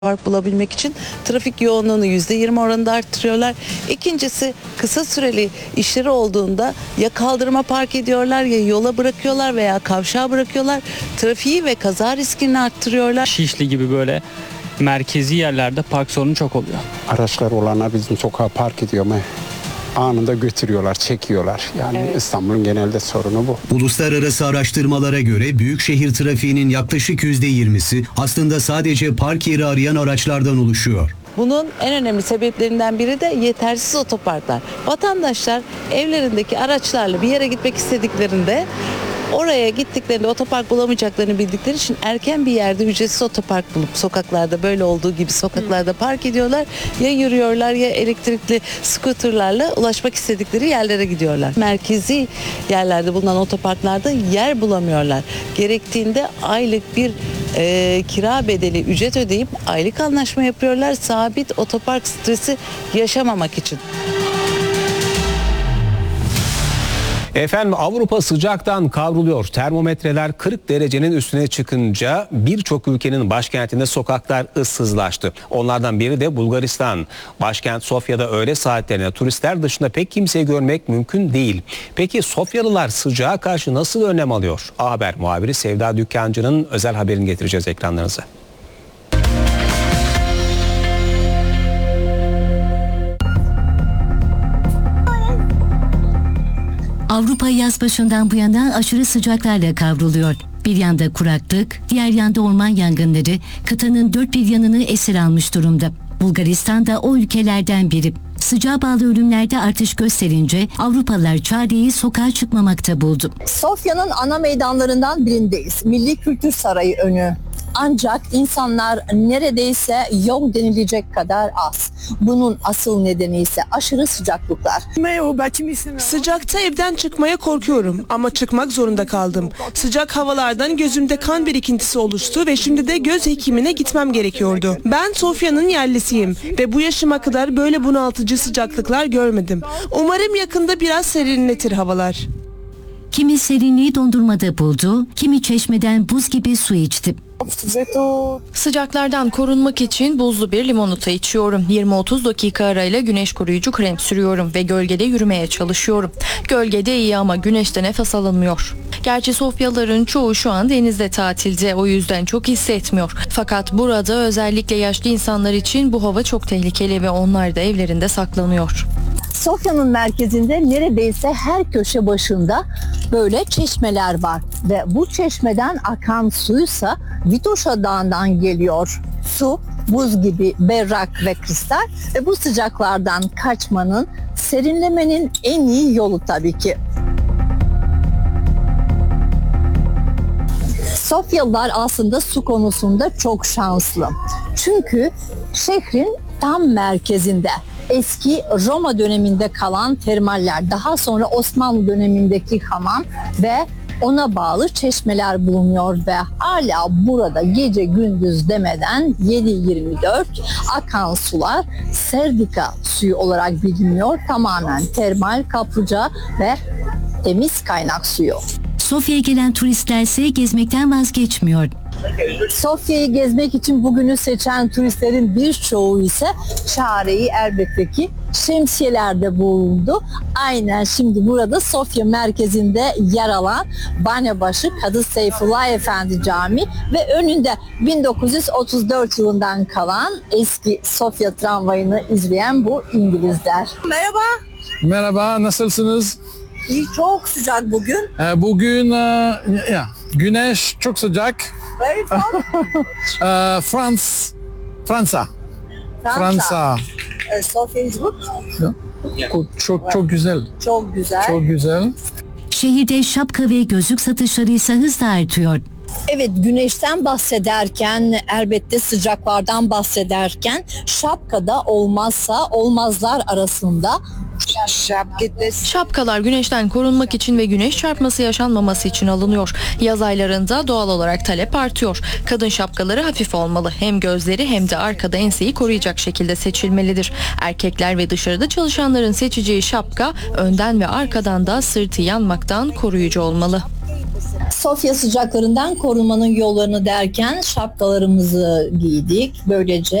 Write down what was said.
park bulabilmek için trafik yoğunluğunu %20 oranında arttırıyorlar. İkincisi, kısa süreli işleri olduğunda ya kaldırıma park ediyorlar ya yola bırakıyorlar veya kavşağa bırakıyorlar. Trafiği ve kaza riskini arttırıyorlar. Şişli gibi böyle merkezi yerlerde park sorunu çok oluyor. Araçlar olanlar bizim sokağa park ediyor mu? Anında götürüyorlar, çekiyorlar. Yani evet. İstanbul'un genelde sorunu bu. Uluslararası araştırmalara göre büyükşehir trafiğinin yaklaşık %20'si aslında sadece park yeri arayan araçlardan oluşuyor. Bunun en önemli sebeplerinden biri de yetersiz otoparklar. Vatandaşlar evlerindeki araçlarla bir yere gitmek istediklerinde oraya gittiklerinde otopark bulamayacaklarını bildikleri için erken bir yerde ücretsiz otopark bulup sokaklarda böyle olduğu gibi sokaklarda park ediyorlar. Ya yürüyorlar ya elektrikli scooterlarla ulaşmak istedikleri yerlere gidiyorlar. Merkezi yerlerde bulunan otoparklarda yer bulamıyorlar. Gerektiğinde aylık bir kira bedeli ücret ödeyip aylık anlaşma yapıyorlar. Sabit otopark stresi yaşamamak için. Efendim, Avrupa sıcaktan kavruluyor. Termometreler 40 derecenin üstüne çıkınca birçok ülkenin başkentinde sokaklar ıssızlaştı. Onlardan biri de Bulgaristan. Başkent Sofya'da öğle saatlerinde turistler dışında pek kimseyi görmek mümkün değil. Peki Sofyalılar sıcağa karşı nasıl önlem alıyor? A Haber muhabiri Sevda Dükkancı'nın özel haberini getireceğiz ekranlarınıza. Avrupa yaz başından bu yana aşırı sıcaklarla kavruluyor. Bir yanda kuraklık, diğer yanda orman yangınları kıtanın dört bir yanını esir almış durumda. Bulgaristan da o ülkelerden biri. Sıcağa bağlı ölümlerde artış gösterince Avrupalılar çareyi sokağa çıkmamakta buldu. Sofya'nın ana meydanlarından birindeyiz. Milli Kültür Sarayı önü. Ancak insanlar neredeyse yok denilecek kadar az. Bunun asıl nedeni ise aşırı sıcaklıklar. Sıcakta evden çıkmaya korkuyorum ama çıkmak zorunda kaldım. Sıcak havalardan gözümde kan birikintisi oluştu ve şimdi de göz hekimine gitmem gerekiyordu. Ben Sofya'nın yerlisiyim ve bu yaşıma kadar böyle bunaltıcı sıcaklıklar görmedim. Umarım yakında biraz serinletir havalar. Kimi serinliği dondurmada buldu, kimi çeşmeden buz gibi su içti. Sıcaklardan korunmak için buzlu bir limonata içiyorum. 20-30 dakika arayla güneş koruyucu krem sürüyorum ve gölgede yürümeye çalışıyorum. Gölgede iyi ama güneşte nefes alınmıyor. Gerçi Sofyalıların çoğu şu an denizde tatilde, o yüzden çok hissetmiyor. Fakat burada özellikle yaşlı insanlar için bu hava çok tehlikeli ve onlar da evlerinde saklanıyor. Sofya'nın merkezinde neredeyse her köşe başında böyle çeşmeler var ve bu çeşmeden akan suysa Vitoşa Dağı'ndan geliyor. Su buz gibi berrak ve kristal ve bu sıcaklardan kaçmanın, serinlemenin en iyi yolu tabii ki. Sofyalılar aslında su konusunda çok şanslı. Çünkü şehrin tam merkezinde eski Roma döneminde kalan termaller, daha sonra Osmanlı dönemindeki hamam ve ona bağlı çeşmeler bulunuyor ve hala burada gece gündüz demeden 7/24 akan sular Serdika suyu olarak biliniyor. Tamamen termal, kaplıca ve temiz kaynak suyu. Sofya'ya gelen turistler ise gezmekten vazgeçmiyor. Sofya'yı gezmek için bugünü seçen turistlerin birçoğu ise çareyi elbette ki şemsiyelerde bulundu. Aynen şimdi burada Sofya merkezinde yer alan Banebaşı Kadı Seyfullah Efendi Camii ve önünde 1934 yılından kalan eski Sofya tramvayını izleyen bu İngilizler. Merhaba. Merhaba, nasılsınız? İyi, çok sıcak bugün. Bugün güneş çok sıcak. Very fun. Fransa. Sofya is good. Çok güzel. Çok güzel. Çok güzel. Şehirde şapka ve gözlük satışları ise hızla artıyor. Evet, güneşten bahsederken, elbette sıcaklardan bahsederken şapkada olmazsa olmazlar arasında Şapkalar güneşten korunmak için ve güneş çarpması yaşanmaması için alınıyor. Yaz aylarında doğal olarak talep artıyor. Kadın şapkaları hafif olmalı. Hem gözleri hem de arkada enseyi koruyacak şekilde seçilmelidir. Erkekler ve dışarıda çalışanların seçeceği şapka önden ve arkadan da sırtı yanmaktan koruyucu olmalı. Sofya sıcaklarından korunmanın yollarını derken şapkalarımızı giydik. Böylece